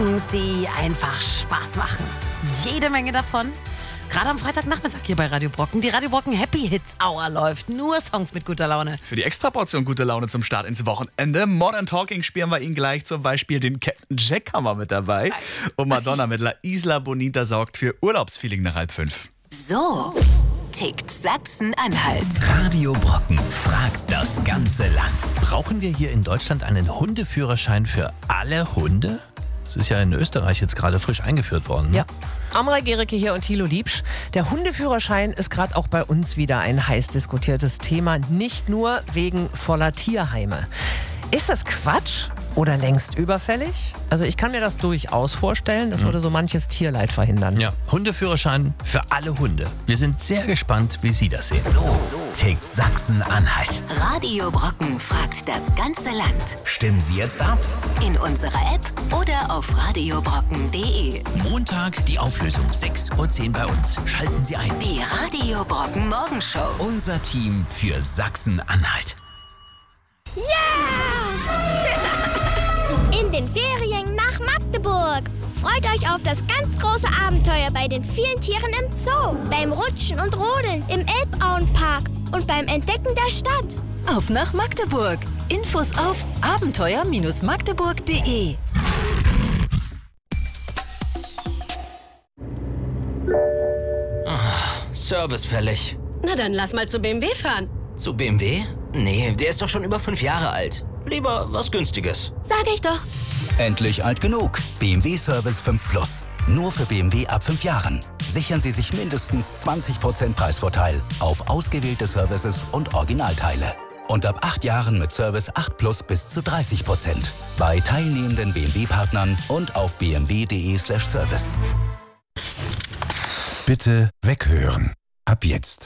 Songs, die einfach Spaß machen. Jede Menge davon. Gerade am Freitagnachmittag hier bei Radio Brocken. Die Radio Brocken Happy Hits Hour läuft. Nur Songs mit guter Laune. Für die Extraportion gute Laune zum Start ins Wochenende. Modern Talking spielen wir Ihnen gleich. Zum Beispiel den Captain Jack haben wir mit dabei. Und Madonna mit La Isla Bonita sorgt für Urlaubsfeeling nach 4:30. So tickt Sachsen-Anhalt. Radio Brocken fragt das ganze Land. Brauchen wir hier in Deutschland einen Hundeführerschein für alle Hunde? Das ist ja in Österreich jetzt gerade frisch eingeführt worden. Ja. Amrei Gericke hier und Thilo Diebsch. Der Hundefführerschein ist gerade auch bei uns wieder ein heiß diskutiertes Thema. Nicht nur wegen voller Tierheime. Ist das Quatsch oder längst überfällig? Also ich kann mir das durchaus vorstellen. Das würde so manches Tierleid verhindern. Ja, Hundeführerschein für alle Hunde. Wir sind sehr gespannt, wie Sie das sehen. So tickt Sachsen-Anhalt. Radio Brocken fragt das ganze Land. Stimmen Sie jetzt ab. In unserer App oder auf radiobrocken.de. Montag die Auflösung, 6:10 Uhr bei uns. Schalten Sie ein. Die Radio Brocken Morgenshow. Unser Team für Sachsen-Anhalt. In den Ferien nach Magdeburg. Freut euch auf das ganz große Abenteuer bei den vielen Tieren im Zoo, beim Rutschen und Rodeln im Elbauenpark und beim Entdecken der Stadt. Auf nach Magdeburg. Infos auf abenteuer-magdeburg.de. Service fällig. Na dann lass mal zu BMW fahren. Zu BMW? Nee, der ist doch schon über 5 Jahre alt. Lieber was Günstiges. Sag ich doch. Endlich alt genug. BMW Service 5 Plus. Nur für BMW ab 5 Jahren. Sichern Sie sich mindestens 20% Preisvorteil auf ausgewählte Services und Originalteile. Und ab 8 Jahren mit Service 8 Plus bis zu 30%. Bei teilnehmenden BMW-Partnern und auf bmw.de/service. Bitte weghören. Ab jetzt.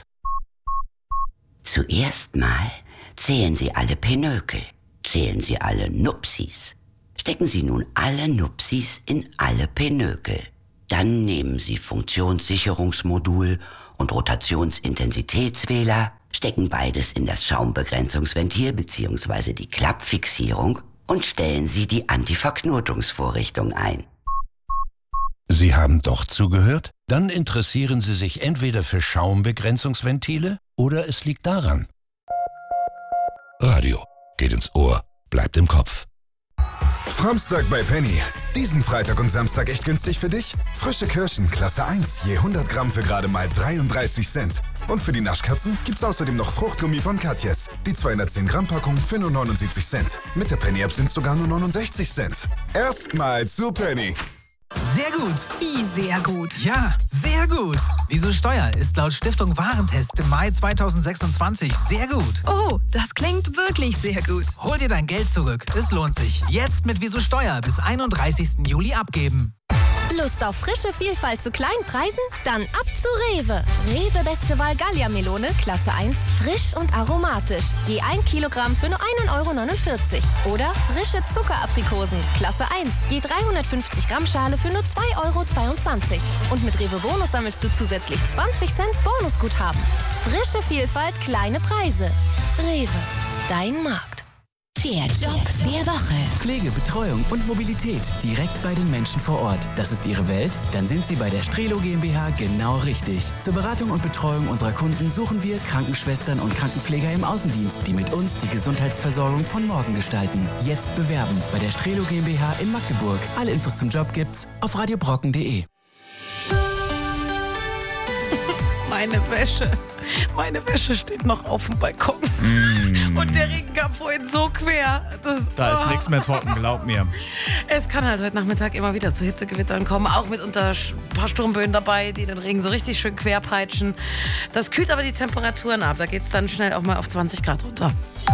Zuerst mal zählen Sie alle Pinökel. Zählen Sie alle Nupsis. Stecken Sie nun alle Nupsis in alle Pinökel. Dann nehmen Sie Funktionssicherungsmodul und Rotationsintensitätswähler, stecken beides in das Schaumbegrenzungsventil bzw. die Klappfixierung und stellen Sie die Antiverknotungsvorrichtung ein. Sie haben doch zugehört? Dann interessieren Sie sich entweder für Schaumbegrenzungsventile oder es liegt daran. Radio geht ins Ohr, bleibt im Kopf. Framstag bei Penny. Diesen Freitag und Samstag echt günstig für dich? Frische Kirschen, Klasse 1, je 100 Gramm für gerade mal 33 Cent. Und für die Naschkatzen gibt's außerdem noch Fruchtgummi von Katjes. Die 210 Gramm Packung für nur 79 Cent. Mit der Penny App sind's sogar nur 69 Cent. Erstmal zu Penny. Sehr gut. Wie sehr gut? Ja, sehr gut. Wieso Steuer ist laut Stiftung Warentest im Mai 2026 sehr gut. Oh, das klingt wirklich sehr gut. Hol dir dein Geld zurück. Es lohnt sich. Jetzt mit Wieso Steuer bis 31. Juli abgeben. Lust auf frische Vielfalt zu kleinen Preisen? Dann ab zu Rewe. Rewe Beste Wahl Gallia-Melone, Klasse 1, frisch und aromatisch. Je 1 Kilogramm für nur 1,49 €. Oder frische Zuckeraprikosen, Klasse 1, je 350 Gramm Schale für nur 2,22 €. Und mit Rewe Bonus sammelst du zusätzlich 20 Cent Bonusguthaben. Frische Vielfalt, kleine Preise. Rewe, dein Markt. Der Job der Woche. Pflege, Betreuung und Mobilität direkt bei den Menschen vor Ort. Das ist Ihre Welt? Dann sind Sie bei der Strelo GmbH genau richtig. Zur Beratung und Betreuung unserer Kunden suchen wir Krankenschwestern und Krankenpfleger im Außendienst, die mit uns die Gesundheitsversorgung von morgen gestalten. Jetzt bewerben bei der Strelo GmbH in Magdeburg. Alle Infos zum Job gibt's auf radiobrocken.de. Meine Wäsche steht noch auf dem Balkon. Und der Regen kam vorhin so quer. Da ist nichts mehr trocken, glaub mir. Es kann halt heute Nachmittag immer wieder zu Hitzegewittern kommen. Auch mit ein paar Sturmböen dabei, die den Regen so richtig schön querpeitschen. Das kühlt aber die Temperaturen ab. Da geht es dann schnell auch mal auf 20 Grad runter.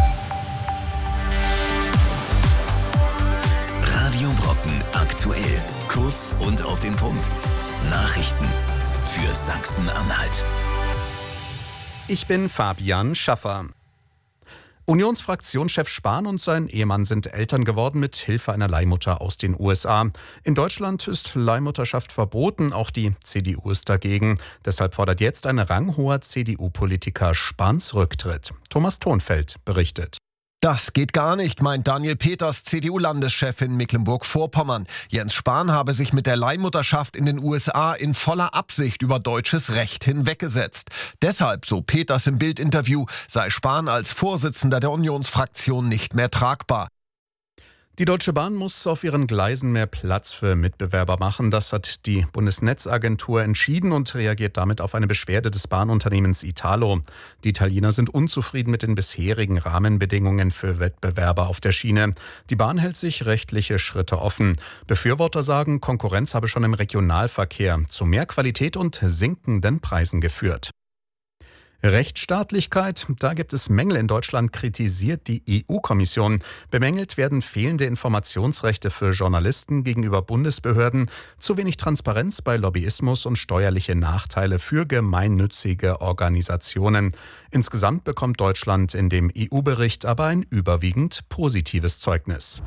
Radio Brocken aktuell. Kurz und auf den Punkt. Nachrichten für Sachsen-Anhalt. Ich bin Fabian Schaffer. Unionsfraktionschef Spahn und sein Ehemann sind Eltern geworden mit Hilfe einer Leihmutter aus den USA. In Deutschland ist Leihmutterschaft verboten, auch die CDU ist dagegen. Deshalb fordert jetzt ein ranghoher CDU-Politiker Spahns Rücktritt. Thomas Thonfeld berichtet. Das geht gar nicht, meint Daniel Peters, CDU-Landeschef in Mecklenburg-Vorpommern. Jens Spahn habe sich mit der Leihmutterschaft in den USA in voller Absicht über deutsches Recht hinweggesetzt. Deshalb, so Peters im Bild-Interview, sei Spahn als Vorsitzender der Unionsfraktion nicht mehr tragbar. Die Deutsche Bahn muss auf ihren Gleisen mehr Platz für Mitbewerber machen. Das hat die Bundesnetzagentur entschieden und reagiert damit auf eine Beschwerde des Bahnunternehmens Italo. Die Italiener sind unzufrieden mit den bisherigen Rahmenbedingungen für Wettbewerber auf der Schiene. Die Bahn hält sich rechtliche Schritte offen. Befürworter sagen, Konkurrenz habe schon im Regionalverkehr zu mehr Qualität und sinkenden Preisen geführt. Rechtsstaatlichkeit, da gibt es Mängel in Deutschland, kritisiert die EU-Kommission. Bemängelt werden fehlende Informationsrechte für Journalisten gegenüber Bundesbehörden, zu wenig Transparenz bei Lobbyismus und steuerliche Nachteile für gemeinnützige Organisationen. Insgesamt bekommt Deutschland in dem EU-Bericht aber ein überwiegend positives Zeugnis.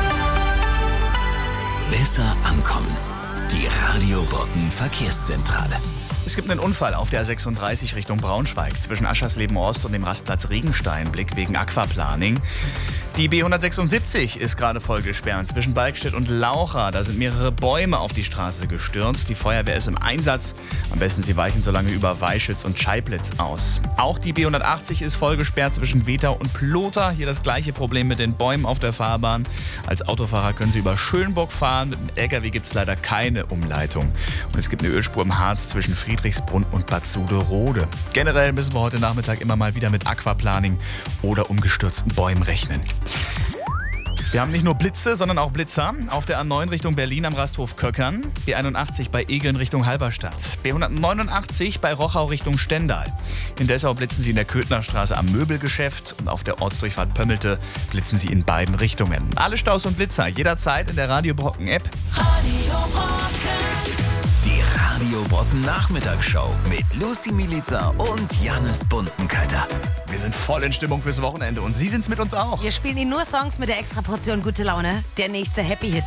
Besser ankommen. Die Radio Brocken Verkehrszentrale. Es gibt einen Unfall auf der A36 Richtung Braunschweig zwischen Aschersleben Ost und dem Rastplatz Regensteinblick wegen Aquaplaning. Die B176 ist gerade voll gesperrt zwischen Balkstedt und Laucha. Da sind mehrere Bäume auf die Straße gestürzt. Die Feuerwehr ist im Einsatz. Am besten Sie weichen so lange über Weischütz und Scheiblitz aus. Auch die B180 ist voll gesperrt zwischen Wetau und Plotha. Hier das gleiche Problem mit den Bäumen auf der Fahrbahn. Als Autofahrer können Sie über Schönburg fahren. Mit dem LKW gibt es leider keine Umleitung. Und es gibt eine Ölspur im Harz zwischen Friedrichsbrunn und Bad Suderode. Generell müssen wir heute Nachmittag immer mal wieder mit Aquaplaning oder umgestürzten Bäumen rechnen. Wir haben nicht nur Blitze, sondern auch Blitzer. Auf der A9 Richtung Berlin am Rasthof Köckern, B81 bei Egeln Richtung Halberstadt, B189 bei Rochau Richtung Stendal. In Dessau blitzen Sie in der Köthnerstraße am Möbelgeschäft und auf der Ortsdurchfahrt Pömmelte blitzen Sie in beiden Richtungen. Alle Staus und Blitzer jederzeit in der Radio Brocken App. Radio Brocken. Die Radio Brocken Nachmittagsshow mit Lucy Milica und Jannis Buntenkötter. Wir sind voll in Stimmung fürs Wochenende und Sie sind's mit uns auch. Wir spielen Ihnen nur Songs mit der Extraportion gute Laune. Der nächste Happy Hit.